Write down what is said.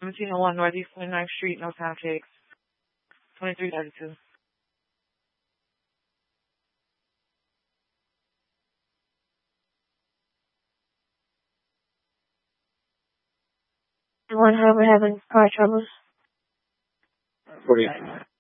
1701 Northeast 29th Street, no pancakes. 2332. One Harbor having car troubles. 48.